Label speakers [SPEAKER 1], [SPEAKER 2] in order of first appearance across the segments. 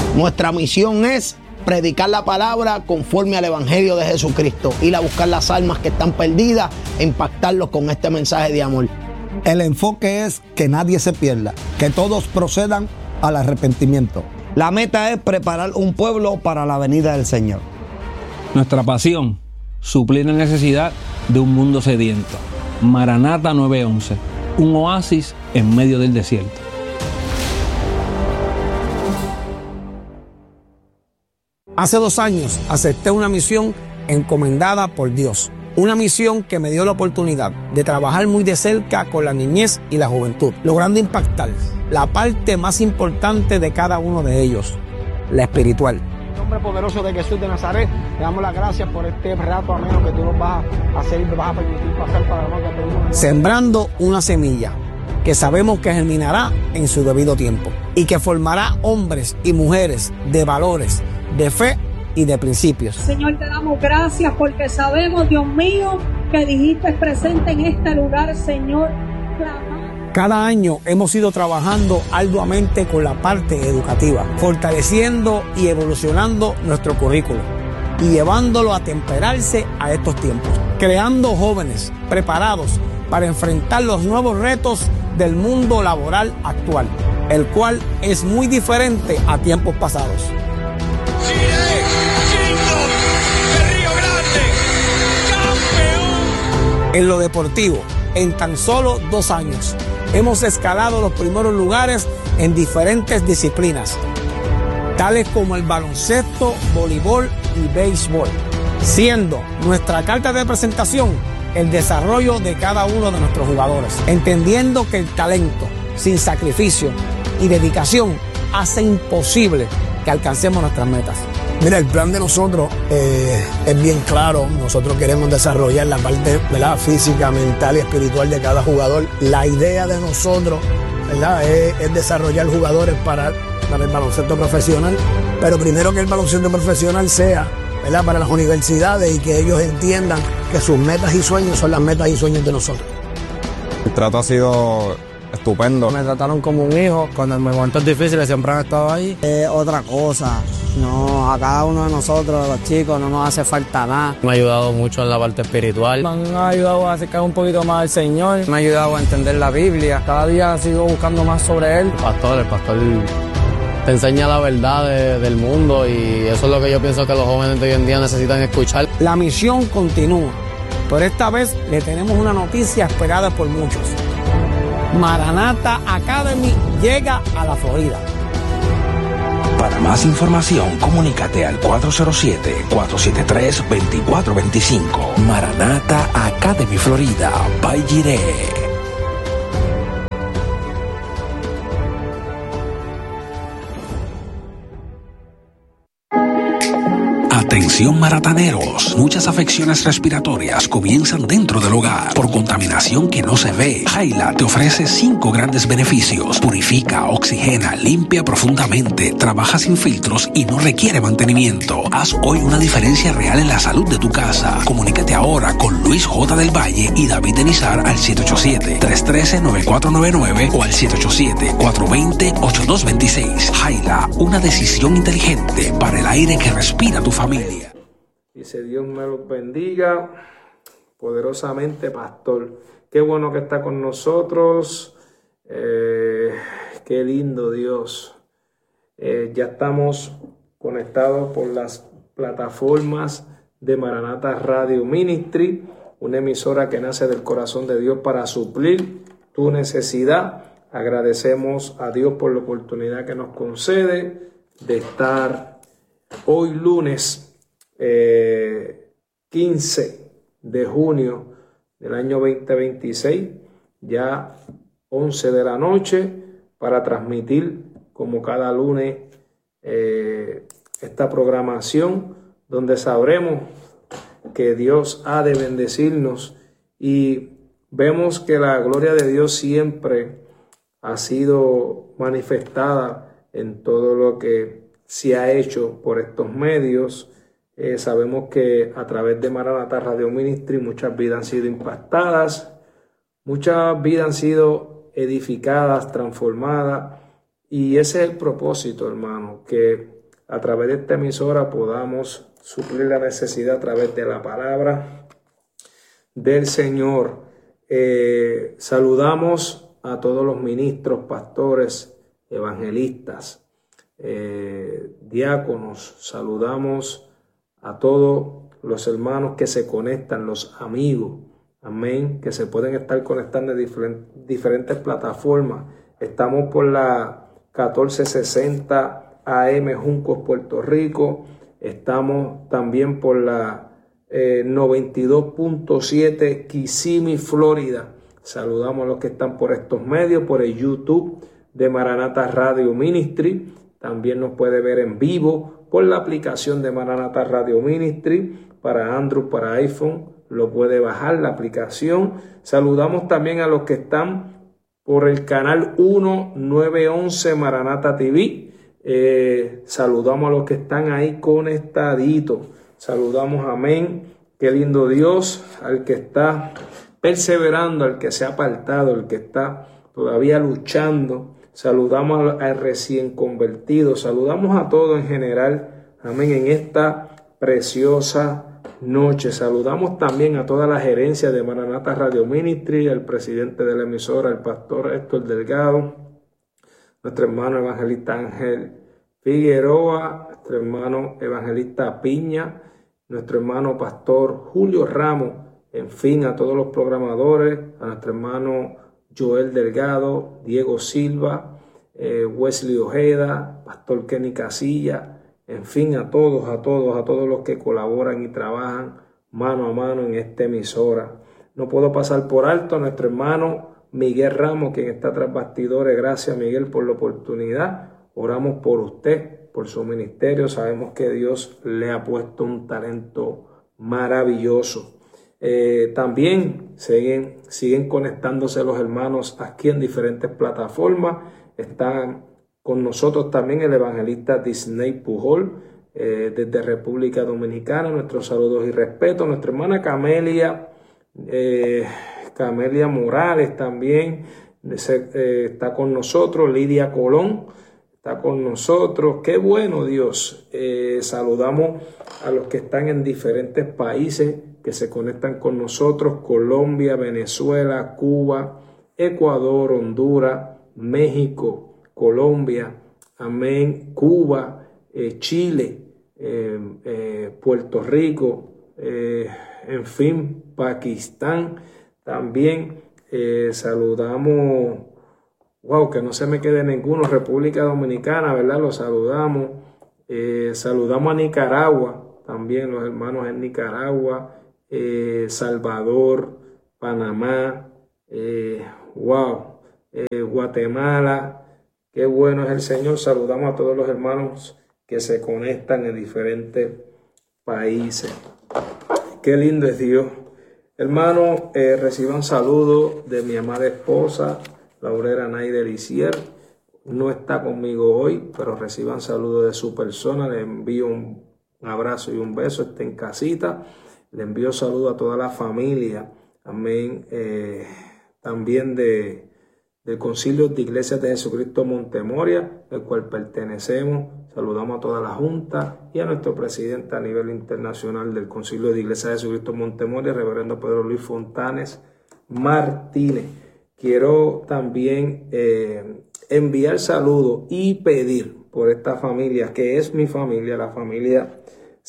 [SPEAKER 1] Nuestra misión es predicar la palabra conforme al Evangelio de Jesucristo, ir a buscar las almas que están perdidas e impactarlos con este mensaje de amor.
[SPEAKER 2] El enfoque es que nadie se pierda, que todos procedan al arrepentimiento.
[SPEAKER 3] La meta es preparar un pueblo para la venida del Señor.
[SPEAKER 4] Nuestra pasión, suplir la necesidad de un mundo sediento. Maranata 911, un oasis en medio del desierto.
[SPEAKER 2] Hace 2 años acepté una misión encomendada por Dios. Una misión que me dio la oportunidad de trabajar muy de cerca con la niñez y la juventud, logrando impactar la parte más importante de cada uno de ellos, la espiritual. En el nombre poderoso de Jesús de Nazaret, te damos las gracias por este rato ameno que tú nos vas a hacer y nos vas a permitir pasar para la noche. Sembrando una semilla que sabemos que germinará en su debido tiempo y que formará hombres y mujeres de valores, de fe y de principios.
[SPEAKER 5] Señor, te damos gracias porque sabemos, Dios mío, que dijiste presente en este lugar, Señor.
[SPEAKER 2] Cada año hemos ido trabajando arduamente con la parte educativa, fortaleciendo y evolucionando nuestro currículo y llevándolo a temperarse a estos tiempos, creando jóvenes preparados para enfrentar los nuevos retos del mundo laboral actual, el cual es muy diferente a tiempos pasados. En lo deportivo, en tan solo 2 años, hemos escalado los primeros lugares en diferentes disciplinas, tales como el baloncesto, voleibol y béisbol, siendo nuestra carta de presentación el desarrollo de cada uno de nuestros jugadores, entendiendo que el talento, sin sacrificio y dedicación, hace imposible que alcancemos nuestras metas.
[SPEAKER 6] Mira, el plan de nosotros es bien claro. Nosotros queremos desarrollar la parte, ¿verdad?, física, mental y espiritual de cada jugador. La idea de nosotros, ¿verdad?, es desarrollar jugadores para el baloncesto profesional, pero primero que el baloncesto profesional sea, ¿verdad?, para las universidades y que ellos entiendan que sus metas y sueños son las metas y sueños de nosotros.
[SPEAKER 7] El trato ha sido estupendo.
[SPEAKER 8] Me trataron como un hijo. Cuando en momentos difíciles siempre han estado ahí.
[SPEAKER 9] Otra cosa, no, a cada uno de nosotros, los chicos, no nos hace falta nada.
[SPEAKER 8] Me ha ayudado mucho en la parte espiritual. Me han ayudado a acercar un poquito más al Señor.
[SPEAKER 9] Me ha ayudado a entender la Biblia. Cada día sigo buscando más sobre Él.
[SPEAKER 8] El pastor te enseña la verdad del mundo y eso es lo que yo pienso que los jóvenes de hoy en día necesitan escuchar.
[SPEAKER 2] La misión continúa, pero esta vez le tenemos una noticia esperada por muchos. Maranata Academy llega a la Florida.
[SPEAKER 10] Para más información, comunícate al 407-473-2425. Maranata Academy Florida, by Jiré. Atención marataneros, muchas afecciones respiratorias comienzan dentro del hogar por contaminación que no se ve. Jaila te ofrece 5 grandes beneficios: purifica, oxigena, limpia profundamente, trabaja sin filtros y no requiere mantenimiento. Haz hoy una diferencia real en la salud de tu casa. Comunícate ahora con Luis J. del Valle y David Denizar al 787-313-9499 o al 787-420-8226. Jaila, una decisión inteligente para el aire que respira tu familia.
[SPEAKER 11] Dice: Dios me los bendiga poderosamente, pastor. Qué bueno que está con nosotros. Qué lindo Dios. Ya estamos conectados por las plataformas de Maranata Radio Ministry, una emisora que nace del corazón de Dios para suplir tu necesidad. Agradecemos a Dios por la oportunidad que nos concede de estar hoy lunes 15 de junio del año 2026, ya 11 de la noche, para transmitir como cada lunes esta programación donde sabremos que Dios ha de bendecirnos y vemos que la gloria de Dios siempre ha sido manifestada en todo lo que se ha hecho por estos medios. Sabemos que a través de Maranata Radio Ministry muchas vidas han sido impactadas, muchas vidas han sido edificadas, transformadas, y ese es el propósito, hermano, que a través de esta emisora podamos suplir la necesidad a través de la palabra del Señor. Saludamos a todos los ministros, pastores, evangelistas, diáconos. Saludamos a todos los hermanos que se conectan, los amigos, amén, que se pueden estar conectando en diferentes plataformas. Estamos por la 1460 AM Juncos, Puerto Rico. Estamos también por la 92.7 Kissimmee, Florida. Saludamos a los que están por estos medios, por el YouTube de Maranata Radio Ministry. También nos puede ver en vivo por la aplicación de Maranata Radio Ministry para Android, para iPhone. Lo puede bajar la aplicación. Saludamos también a los que están por el canal 1911 Maranata TV. Saludamos a los que están ahí conectaditos. Saludamos, amén. Qué lindo Dios, al que está perseverando, al que se ha apartado, al que está todavía luchando. Saludamos al recién convertido. Saludamos a todos en general, amén, en esta preciosa noche. Saludamos también a toda la gerencia de Maranata Radio Ministry, al presidente de la emisora, el pastor Héctor Delgado, nuestro hermano evangelista Ángel Figueroa, nuestro hermano evangelista Piña, nuestro hermano pastor Julio Ramos, en fin, a todos los programadores, a nuestro hermano Joel Delgado, Diego Silva, Wesley Ojeda, pastor Kenny Casilla, en fin, a todos los que colaboran y trabajan mano a mano en esta emisora. No puedo pasar por alto a nuestro hermano Miguel Ramos, quien está tras bastidores. Gracias, Miguel, por la oportunidad. Oramos por usted, por su ministerio. Sabemos que Dios le ha puesto un talento maravilloso. También siguen conectándose los hermanos aquí en diferentes plataformas. Están con nosotros también el evangelista Disney Pujol desde República Dominicana. Nuestros saludos y respeto. Nuestra hermana Camelia Morales también está con nosotros. Lidia Colón está con nosotros. Qué bueno, Dios. Saludamos a los que están en diferentes países que se conectan con nosotros: Colombia, Venezuela, Cuba, Ecuador, Honduras, México, Colombia, amén, Cuba, Chile, Puerto Rico, en fin, Pakistán. También saludamos, wow, que no se me quede ninguno, República Dominicana, ¿verdad? Los saludamos. Saludamos a Nicaragua, también los hermanos en Nicaragua, Salvador, Panamá, Guatemala. Qué bueno es el Señor. Saludamos a todos los hermanos que se conectan en diferentes países. Qué lindo es Dios. Hermanos, reciban saludos de mi amada esposa, Laurera Naide Lisier. No está conmigo hoy, pero reciban saludos de su persona. Le envío un abrazo y un beso. Está en casita. Le envío saludos a toda la familia. Amén. También del Concilio de Iglesias de Jesucristo Montemoria, al cual pertenecemos. Saludamos a toda la Junta y a nuestro presidente a nivel internacional del Concilio de Iglesias de Jesucristo Montemoria, reverendo Pedro Luis Fontanes Martínez. Quiero también enviar saludos y pedir por esta familia, que es mi familia, la familia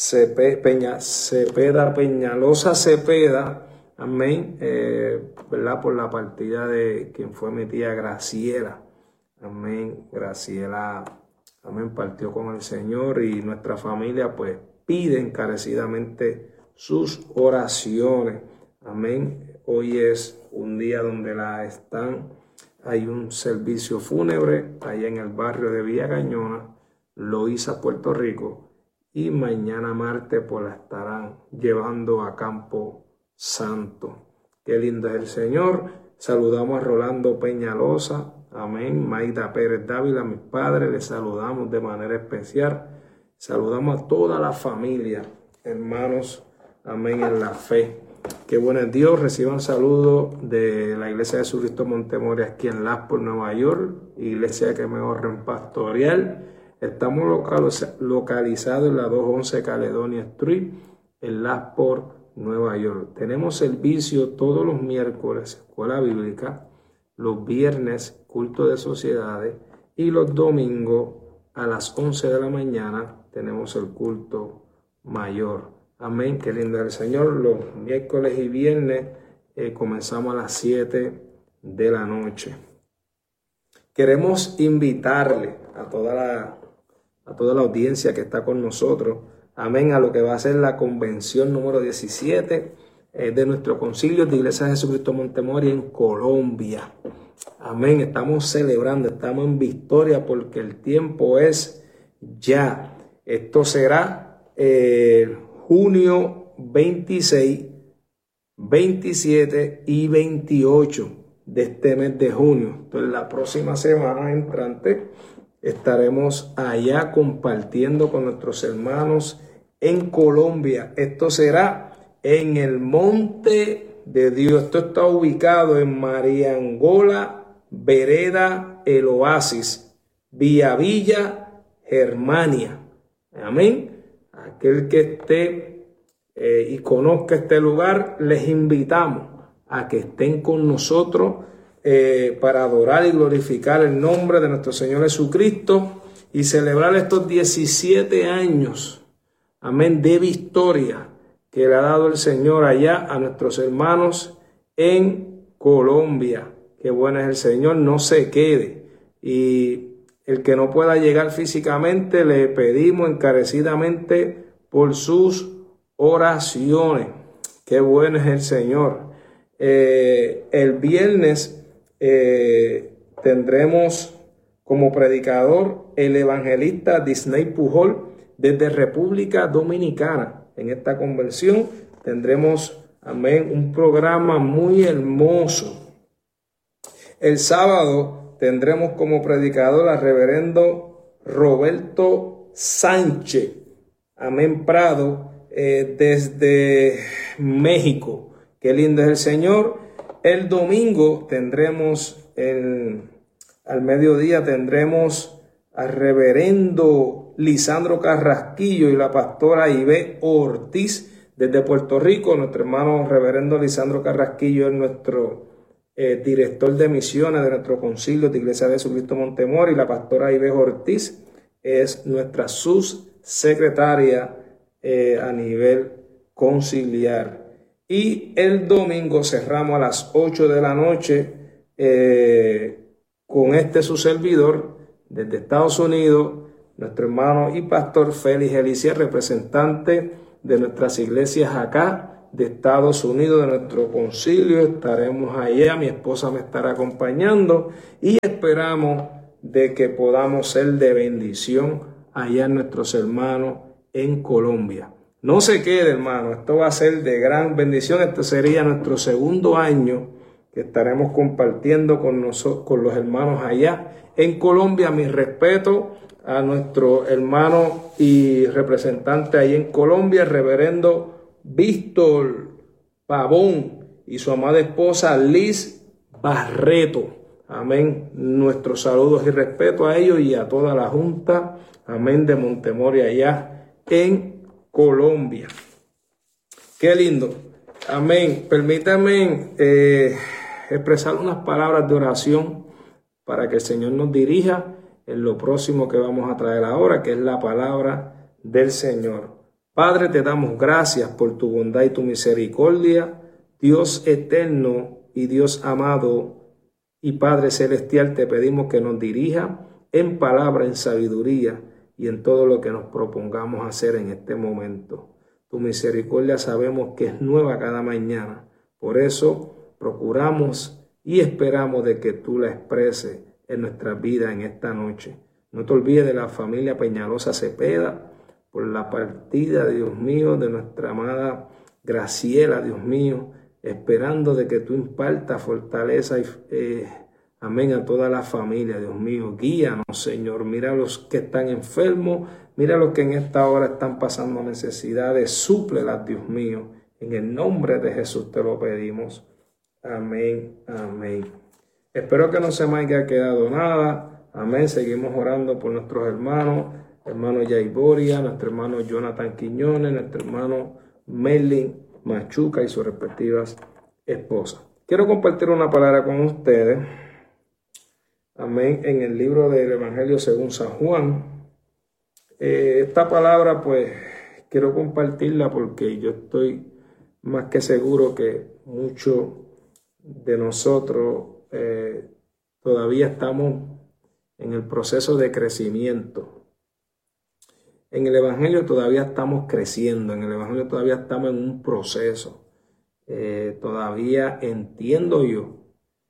[SPEAKER 11] Cepeda, Peñalosa Cepeda. Amén, ¿verdad? Por la partida de quien fue mi tía Graciela. Amén, Graciela, amén, partió con el Señor, y nuestra familia pues pide encarecidamente sus oraciones. Amén. Hoy es un día donde hay un servicio fúnebre allá en el barrio de Villa Cañona, Loíza, Puerto Rico, y mañana martes pues la estarán llevando a Campo Santo. Qué lindo es el Señor. Saludamos a Rolando Peñalosa, amén, Maida Pérez Dávila, mis padres, les saludamos de manera especial. Saludamos a toda la familia, hermanos, amén, en la fe. Qué bueno es Dios. Reciban saludos de la Iglesia de Jesucristo Montemoria aquí en Lasport, Nueva York, iglesia que me honra en pastoreal. Estamos localizados en la 211 Caledonia Street, en Lasport, Nueva York. Tenemos servicio todos los miércoles, escuela bíblica, los viernes, culto de sociedades, y los domingos a las 11 de la mañana tenemos el culto mayor. Amén, qué lindo es el Señor. Los miércoles y viernes comenzamos a las 7 de la noche. Queremos invitarle a toda la audiencia que está con nosotros, amén, a lo que va a ser la convención número 17 de nuestro concilio de Iglesia de Jesucristo Montemoria en Colombia. Amén, estamos celebrando, estamos en victoria porque el tiempo es ya. Esto será junio 26, 27 y 28 de este mes de junio. Entonces la próxima semana entrante estaremos allá compartiendo con nuestros hermanos en Colombia. Esto será en el Monte de Dios. Esto está ubicado en Mariangola, Vereda El Oasis, Villa, Germania. Amén. Aquel que esté y conozca este lugar, les invitamos a que estén con nosotros para adorar y glorificar el nombre de nuestro Señor Jesucristo y celebrar estos 17 años, amén, de victoria que le ha dado el Señor allá a nuestros hermanos en Colombia. Qué bueno es el Señor, no se quede. Y el que no pueda llegar físicamente, le pedimos encarecidamente por sus oraciones. Qué bueno es el Señor. El viernes tendremos como predicador el evangelista Disney Pujol desde República Dominicana. En esta convención tendremos, amén, un programa muy hermoso. El sábado tendremos como predicador al reverendo Roberto Sánchez, amén, Prado, desde México. Qué lindo es el Señor. El domingo tendremos, al mediodía tendremos al reverendo Lisandro Carrasquillo y la pastora Ibe Ortiz desde Puerto Rico. Nuestro hermano reverendo Lisandro Carrasquillo es nuestro director de misiones de nuestro concilio de Iglesia de Jesucristo Montemoria, y la pastora Ibe Ortiz es nuestra subsecretaria a nivel conciliar. Y el domingo cerramos a las 8 de la noche con su servidor desde Estados Unidos, nuestro hermano y pastor Félix Elías, representante de nuestras iglesias acá de Estados Unidos, de nuestro concilio. Estaremos allá, mi esposa me estará acompañando y esperamos de que podamos ser de bendición allá en nuestros hermanos en Colombia. No se quede, hermano, esto va a ser de gran bendición. Este sería nuestro segundo año que estaremos compartiendo con los hermanos allá en Colombia. Mi respeto a nuestro hermano y representante ahí en Colombia, el reverendo Víctor Pavón y su amada esposa Liz Barreto. Amén. Nuestros saludos y respeto a ellos y a toda la Junta, amén, de Montemoria allá en Colombia. Qué lindo. Amén. Permítame expresar unas palabras de oración para que el Señor nos dirija en lo próximo que vamos a traer ahora, que es la palabra del Señor. Padre, te damos gracias por tu bondad y tu misericordia, Dios eterno y Dios amado y Padre celestial, te pedimos que nos dirija en palabra, en sabiduría y en todo lo que nos propongamos hacer en este momento. Tu misericordia sabemos que es nueva cada mañana, por eso procuramos y esperamos de que tú la expreses en nuestra vida en esta noche. No te olvides de la familia Peñalosa Cepeda, por la partida, Dios mío, de nuestra amada Graciela, Dios mío, esperando de que tú impartas fortaleza y amén a toda la familia, Dios mío. Guíanos, Señor. Mira a los que están enfermos, mira a los que en esta hora están pasando necesidades, súplelas, Dios mío. En el nombre de Jesús te lo pedimos. Amén, amén. Espero que no se me haya quedado nada. Amén. Seguimos orando por nuestros hermanos Jay Boria, nuestro hermano Jonathan Quiñones, nuestro hermano Merlin Machuca y sus respectivas esposas. Quiero compartir una palabra con ustedes. Amén. En el libro del Evangelio según San Juan. Esta palabra, pues, quiero compartirla porque yo estoy más que seguro que muchos de nosotros todavía estamos en el proceso de crecimiento. En el Evangelio todavía estamos creciendo, en el Evangelio todavía estamos en un proceso. Todavía entiendo yo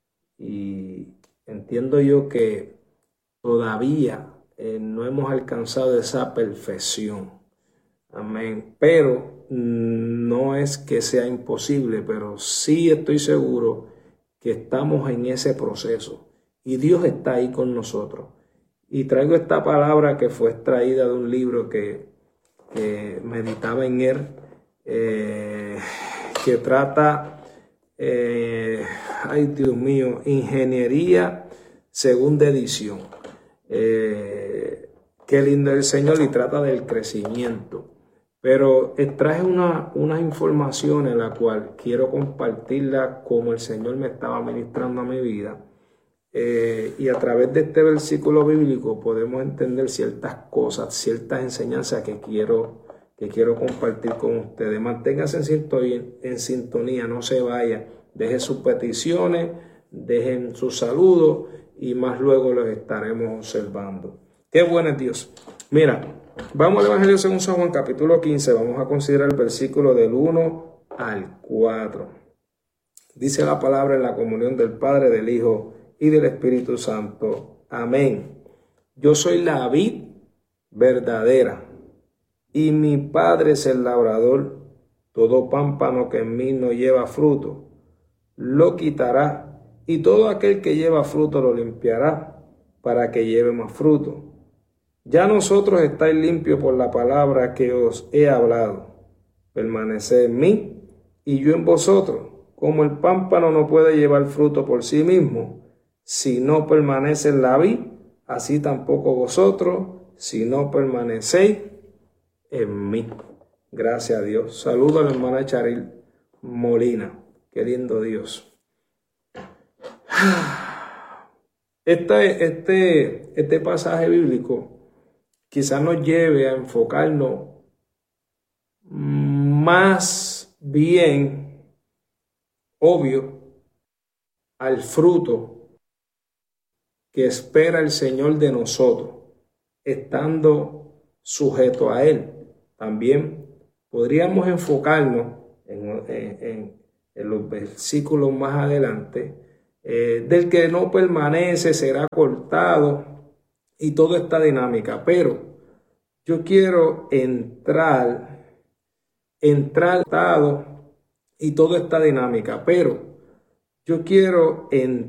[SPEAKER 11] que todavía no hemos alcanzado esa perfección. Amén. Pero no es que sea imposible, pero sí estoy seguro que estamos en ese proceso y Dios está ahí con nosotros. Y traigo esta palabra que fue extraída de un libro que meditaba en él, que trata, ay Dios mío, Ingeniería segunda edición. Qué lindo el Señor, y trata del crecimiento. Pero extraje unas informaciones en la cual quiero compartirla como el Señor me estaba ministrando a mi vida. Y a través de este versículo bíblico podemos entender ciertas cosas, ciertas enseñanzas que quiero compartir con ustedes. Manténganse en sintonía, no se vaya. Dejen sus peticiones, dejen sus saludos y más luego los estaremos observando. Qué bueno es Dios. Mira, vamos al Evangelio según San Juan, capítulo 15. Vamos a considerar el versículo del 1 al 4. Dice la palabra: en la comunión del Padre, del Hijo y del Espíritu Santo. Amén. Yo soy la vid verdadera y mi Padre es el labrador. Todo pámpano que en mí no lleva fruto lo quitará, y todo aquel que lleva fruto lo limpiará, para que lleve más fruto. Ya nosotros estáis limpios por la palabra que os he hablado. Permaneced en mí y yo en vosotros. Como el pámpano no puede llevar fruto por sí mismo si no permanece en la vid, así tampoco vosotros si no permanecéis en mí. Gracias a Dios. Saludo a la hermana Charil Molina. Qué lindo Dios. Este pasaje bíblico quizás nos lleve a enfocarnos más bien, obvio, al fruto que espera el Señor de nosotros, estando sujeto a Él. También podríamos enfocarnos en los versículos más adelante, del que no permanece será cortado, y toda esta dinámica. Pero yo quiero entrar y toda esta dinámica, pero yo quiero entrar